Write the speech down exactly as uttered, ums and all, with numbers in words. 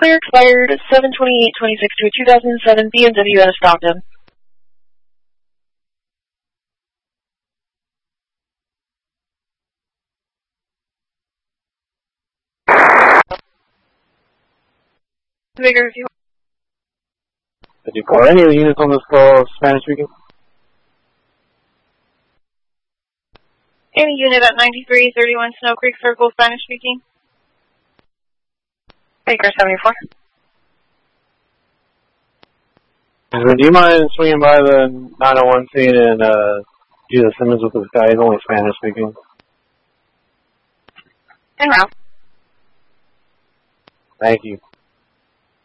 Clear expired seven twenty-eight twenty-six to a two thousand seven B M W out of Stockton. Bigger if you Did you call any of the units on this call Spanish speaking? Any unit at ninety-three thirty-one Snow Creek Circle, Spanish speaking. Baker seventy-four. Do you mind swinging by the nine oh one scene and uh, do the Simmons with this guy? He's only Spanish speaking. En route. Thank you.